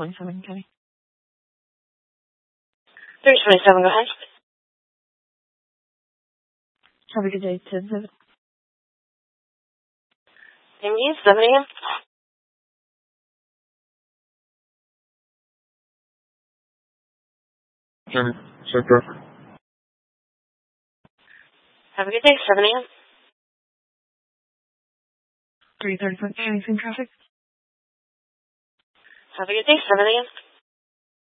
327, Kenny. 327, go ahead. Have a good day, 10-7. Thank you, 7 a.m. Check traffic. Have a good day, 7 a.m. 335, Kenny, same traffic. Have a good day, 7 a.m.